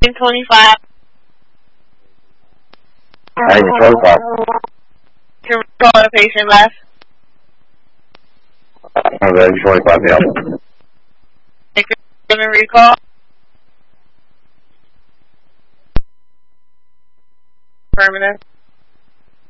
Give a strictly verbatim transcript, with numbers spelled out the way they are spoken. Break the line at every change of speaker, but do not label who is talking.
twenty-five.
nineteen twenty-five.
Can we call the patient left?
nineteen twenty-five, yeah.
Make a recall. Permanent.